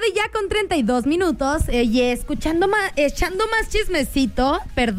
tarde ya con 32 minutos y echando más chismecito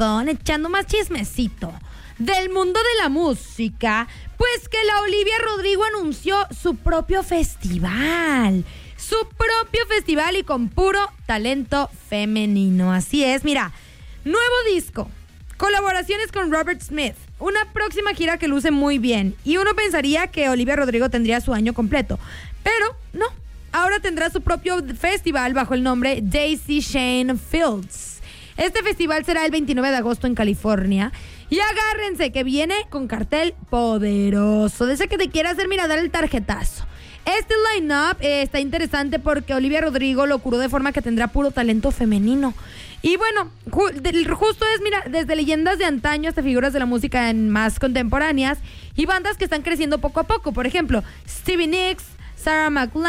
del mundo de la música, pues que la Olivia Rodrigo anunció su propio festival y con puro talento femenino. Así es, mira, nuevo disco, colaboraciones con Robert Smith, una próxima gira que luce muy bien, y uno pensaría que Olivia Rodrigo tendría su año completo, pero no. Ahora tendrá su propio festival bajo el nombre Daisy Shane Fields. Este festival será el 29 de agosto en California. Y agárrense que viene con cartel poderoso. De ese que te quiere hacer, mira, dar el tarjetazo. Este line-up está interesante porque Olivia Rodrigo lo curó de forma que tendrá puro talento femenino. Y bueno, justo es, mira, desde leyendas de antaño hasta figuras de la música más contemporáneas y bandas que están creciendo poco a poco. Por ejemplo, Stevie Nicks, Sarah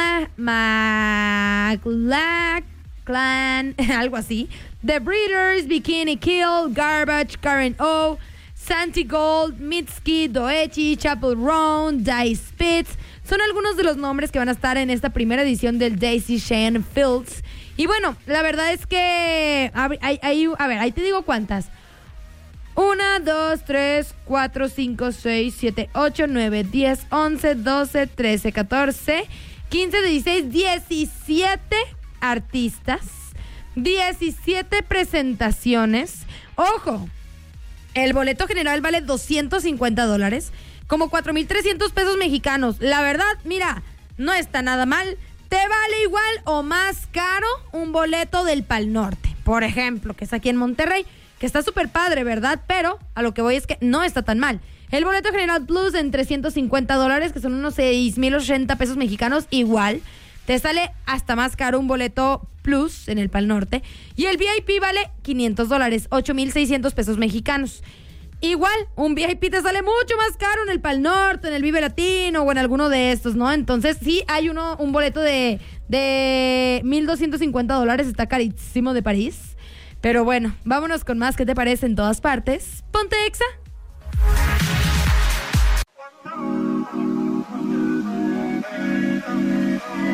McLachlan, algo así, The Breeders, Bikini Kill, Garbage, Karen O, Santi Gold, Mitski, Doechi, Chapel Roan, Dice Spitz. Son algunos de los nombres que van a estar en esta primera edición del Daisy Shane Fields. Y bueno, la verdad es que ahí te digo cuántas. 1, 2, 3, 4, 5, 6, 7, 8, 9, 10, 11, 12, 13, 14, 15, 16, 17 artistas, 17 presentaciones. Ojo, el boleto general vale $250, como 4,300 pesos mexicanos. La verdad, mira, no está nada mal. Te vale igual o más caro un boleto del Pal Norte, por ejemplo, que es aquí en Monterrey, que está súper padre, ¿verdad? Pero a lo que voy es que no está tan mal. El boleto general Plus en $350, que son unos 6,080 pesos mexicanos, igual. Te sale hasta más caro un boleto Plus en el Pal Norte. Y el VIP vale $500, 8,600 pesos mexicanos. Igual, un VIP te sale mucho más caro en el Pal Norte, en el Vive Latino o en alguno de estos, ¿no? Entonces sí hay un boleto de $1,250, está carísimo de París. Pero bueno, vámonos con más. ¿Qué te parece en todas partes? Ponte Exa.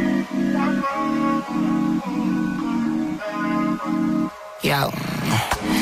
Yo.